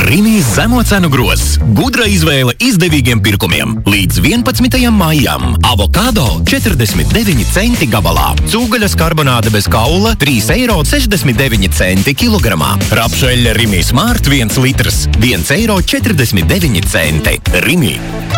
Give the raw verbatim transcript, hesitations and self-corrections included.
Rimi zemo cenu grozs. Gudra izvēle izdevīgiem pirkumiem. Līdz vienpadsmitajam maijam. Avokado četrdesmit deviņi centi gabalā. Cūgaļas karbonāde bez kaula trīs eiro sešdesmit deviņi centi kilogramā. Rapšeļa Rimi Smart viens litrs viens eiro četrdesmit deviņi centi. Rimi.